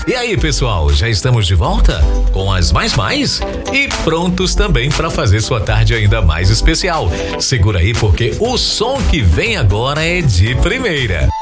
E aí, pessoal, já estamos de volta com as mais e prontos também para fazer sua tarde ainda mais especial. Segura aí porque o som que vem agora é de primeira.